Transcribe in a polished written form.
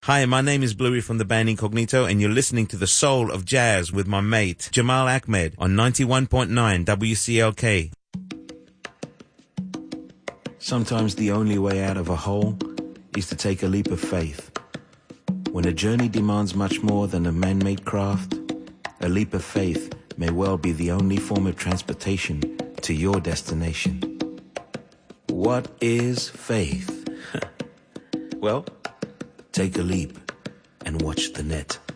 Hi, my name is Bluey from the band Incognito, and you're listening to The Soul of Jazz with my mate, Jamal Ahmed, on 91.9 WCLK. Sometimes the only way out of a hole is to take a leap of faith. When a journey demands much more than a man-made craft, a leap of faith may well be the only form of transportation to your destination. What is faith? Well, take a leap and watch the net.